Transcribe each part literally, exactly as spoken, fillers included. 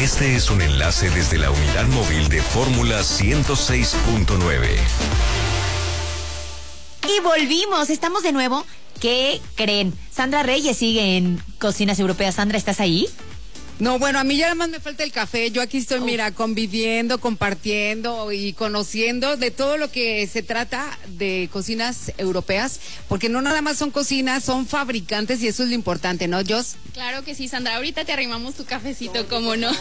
Este es un enlace desde la unidad móvil de Fórmula ciento seis punto nueve. Y volvimos, estamos de nuevo. ¿Qué creen? Sandra Reyes sigue en Cocinas Europeas. Sandra, ¿estás ahí? No, bueno, a mí ya nada más me falta el café. Yo aquí estoy, mira, conviviendo, compartiendo y conociendo de todo lo que se trata de Cocinas Europeas, porque no nada más son cocinas, son fabricantes y eso es lo importante, ¿no, Jos? Claro que sí, Sandra. Ahorita te arrimamos tu cafecito, ¿cómo no?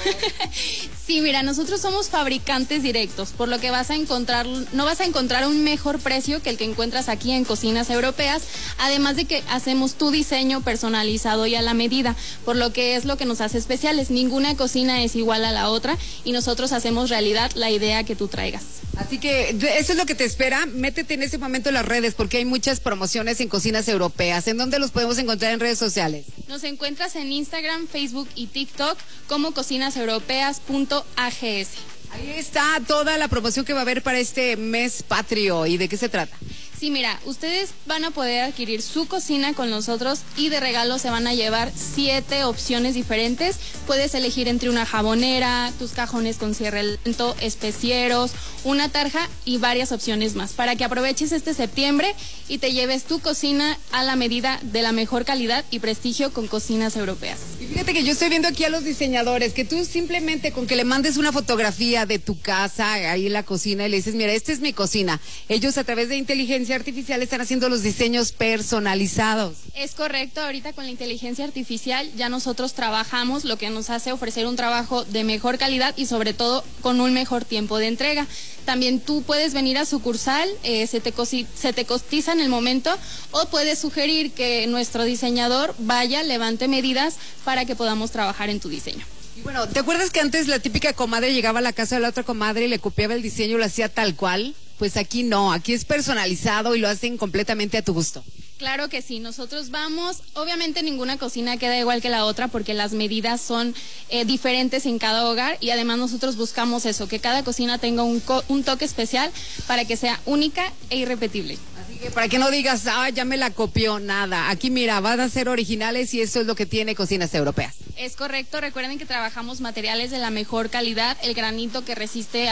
Sí, mira, nosotros somos fabricantes directos, por lo que vas a encontrar, no vas a encontrar un mejor precio que el que encuentras aquí en Cocinas Europeas, además de que hacemos tu diseño personalizado y a la medida, por lo que es lo que nos hace especiales. Ninguna cocina es igual a la otra y nosotros hacemos realidad la idea que tú traigas. Así que eso es lo que te espera. Métete en ese momento en las redes porque hay muchas promociones en Cocinas Europeas. ¿En dónde los podemos encontrar en redes sociales? Nos encuentras en Instagram, Facebook y TikTok como cocinas europeas punto a g s. Ahí está toda la promoción que va a haber para este mes patrio. ¿Y de qué se trata? Sí, mira, ustedes van a poder adquirir su cocina con nosotros y de regalo se van a llevar siete opciones diferentes. Puedes elegir entre una jabonera, tus cajones con cierre lento, especieros, una tarja y varias opciones más para que aproveches este septiembre y te lleves tu cocina a la medida de la mejor calidad y prestigio con Cocinas Europeas. Y fíjate que yo estoy viendo aquí a los diseñadores que tú simplemente con que le mandes una fotografía de tu casa ahí en la cocina y le dices, mira, esta es mi cocina. Ellos a través de inteligencia artificial están haciendo los diseños personalizados. Es correcto, ahorita con la inteligencia artificial ya nosotros trabajamos, lo que nos hace ofrecer un trabajo de mejor calidad y sobre todo con un mejor tiempo de entrega. También tú puedes venir a sucursal, eh, se, te se te cotiza en el momento o puedes sugerir que nuestro diseñador vaya, levante medidas para que podamos trabajar en tu diseño. Y bueno, ¿te acuerdas que antes la típica comadre llegaba a la casa de la otra comadre y le copiaba el diseño y lo hacía tal cual? Pues aquí no, aquí es personalizado y lo hacen completamente a tu gusto. Claro que sí, nosotros vamos, obviamente ninguna cocina queda igual que la otra porque las medidas son eh, diferentes en cada hogar y además nosotros buscamos eso, que cada cocina tenga un, un toque especial para que sea única e irrepetible. Así que para que no digas, ah, ya me la copió, nada. Aquí mira, van a ser originales y eso es lo que tiene Cocinas Europeas. Es correcto, recuerden que trabajamos materiales de la mejor calidad, el granito que resiste